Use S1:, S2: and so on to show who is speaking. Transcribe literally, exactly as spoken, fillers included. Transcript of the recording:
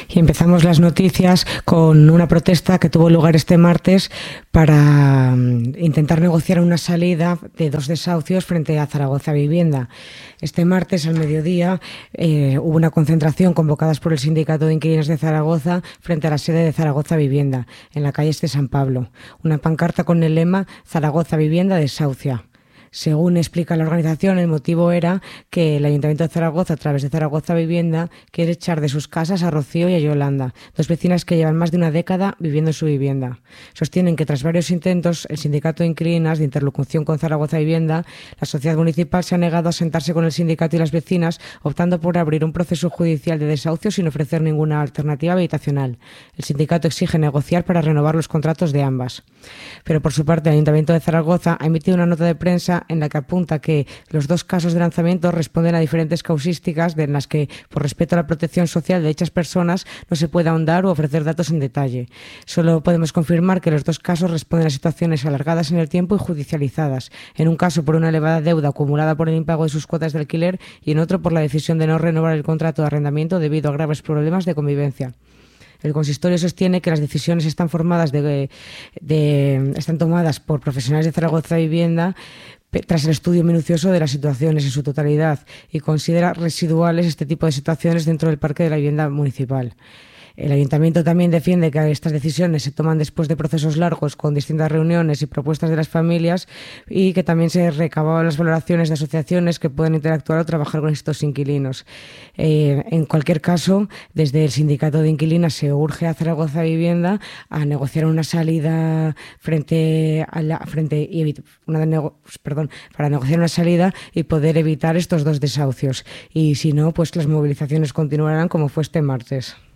S1: Y empezamos las noticias con una protesta que tuvo lugar este martes para intentar negociar una salida de dos desahucios frente a Zaragoza Vivienda. Este martes al mediodía eh, hubo una concentración convocada por el Sindicato de Inquilinos de Zaragoza frente a la sede de Zaragoza Vivienda, en la calle Este San Pablo. Una pancarta con el lema Zaragoza Vivienda desahucia. Según explica la organización, el motivo era que el Ayuntamiento de Zaragoza, a través de Zaragoza Vivienda, quiere echar de sus casas a Rocío y a Yolanda, dos vecinas que llevan más de una década viviendo en su vivienda. Sostienen que tras varios intentos, el Sindicato de Inquilinas de interlocución con Zaragoza Vivienda, la sociedad municipal se ha negado a sentarse con el sindicato y las vecinas, optando por abrir un proceso judicial de desahucio sin ofrecer ninguna alternativa habitacional. El sindicato exige negociar para renovar los contratos de ambas. Pero por su parte, el Ayuntamiento de Zaragoza ha emitido una nota de prensa en la que apunta que los dos casos de lanzamiento responden a diferentes causísticas en las que, por respeto a la protección social de dichas personas, no se puede ahondar o ofrecer datos en detalle. Solo podemos confirmar que los dos casos responden a situaciones alargadas en el tiempo y judicializadas, en un caso por una elevada deuda acumulada por el impago de sus cuotas de alquiler y en otro por la decisión de no renovar el contrato de arrendamiento debido a graves problemas de convivencia. El consistorio sostiene que las decisiones están formadas de, de, están tomadas por profesionales de Zaragoza Vivienda tras el estudio minucioso de las situaciones en su totalidad y considera residuales este tipo de situaciones dentro del parque de la vivienda municipal. El Ayuntamiento también defiende que estas decisiones se toman después de procesos largos con distintas reuniones y propuestas de las familias y que también se recababan las valoraciones de asociaciones que pueden interactuar o trabajar con estos inquilinos. Eh, en cualquier caso, desde el Sindicato de Inquilinas se urge a Zaragoza Vivienda a negociar una salida frente a la frente y una nego, perdón, para negociar una salida y poder evitar estos dos desahucios. Y si no, pues las movilizaciones continuarán como fue este martes.